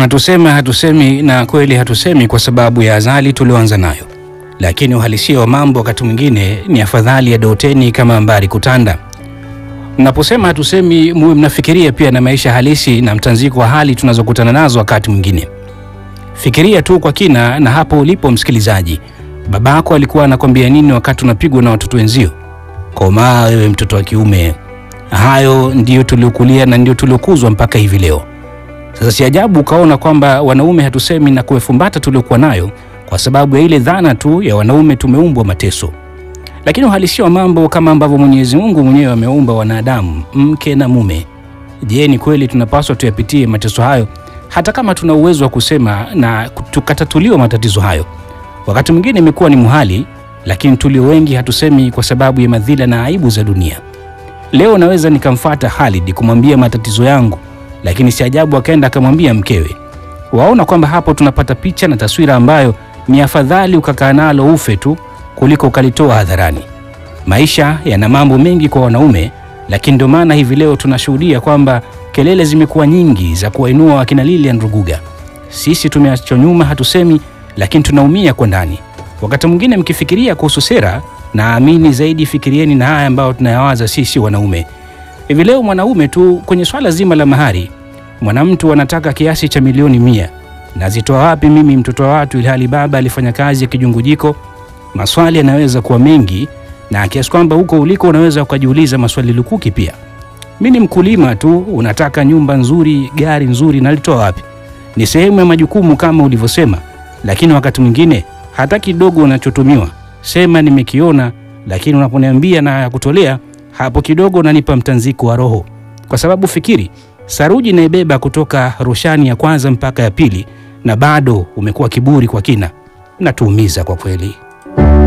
Wanatusema hatusemi, na kweli hatusemi kwa sababu ya azali tulioanza nayo, lakini uhalisia wa mambo wakati mwingine ni afadhali ya doteni kama mbari kutanda. Mnaposema hatusemi, muwe mnafikiria pia na maisha halisi na mtanziko wa hali tunazokutana nazo wakati mwingine. Fikiria tu kwa kina, na hapo ulipo msikilizaji, babako alikuwa anakwambia nini wakati unapigwa na watoto wenzio? Komaa wewe mtoto wa kiume. Hayo ndio tuliokulia na ndio tuliokuzwa mpaka hivi leo. Sasa si ajabu ukaona kwamba wanaume hatusemi na kuefumbata tuliokuwa nayo kwa sababu ya ile dhana tu ya wanaume tumeumbwa mateso. Lakini uhalisia wa mambo kama ambavyo Mwenyezi Mungu mwenyewe ameumba wanadamu, mke na mume. Je, ni kweli tunapaswa tuyapitie mateso hayo hata kama tuna uwezo wa kusema na tukatatuliwa matatizo hayo? Wakati mwingine imekuwa ni muhali, lakini tulio wengi hatusemi kwa sababu ya madhila na aibu za dunia. Leo naweza nikamfuata Khalid kumwambia matatizo yangu, lakini si ajabu akaenda akamwambia mkewe. Waona kwamba hapo tunapata picha na taswira ambayo ni afadhali ukakaa nalo ufe tu kuliko ukalitoa hadharani. Maisha yana mambo mengi kwa wanaume, lakini ndio maana hivi leo tunashuhudia kwamba kelele zimekuwa nyingi za kuwainua wakina Lilian Ruguga. Sisi tumeachwa nyuma, hatusemi, lakini tunaumia kwa ndani. Wakati mwingine mkifikiria kuhusu sera, naamini zaidi fikirieni na haya ambayo tunayawaza sisi wanaume. Hivi leo mwanaume tu kwenye swala zima la mahari, mwanamtu anataka kiasi cha milioni 100. Nazitoa wapi mimi mtoto wa watu ilhali baba alifanya kazi ya kijungujiko? Maswali yanaweza kuwa mengi, na kiasi kwamba huko uliko unaweza ukajiuliza maswali lukuki pia. Mimi ni mkulima tu, unataka nyumba nzuri, gari nzuri, nalitoa wapi? Ni sehemu ya majukumu kama ulivyosema, lakini wakati mwingine hata kidogo unachotumiwa sema nimekiona, lakini unaponiambia na ya kutolea, hapo kidogo unanipa mtanziko wa roho. Kwa sababu fikiri, saruji naibeba kutoka roshani ya kwanza mpaka ya pili, na bado umekuwa kiburi kwa kina. Natuumiza kwa kweli.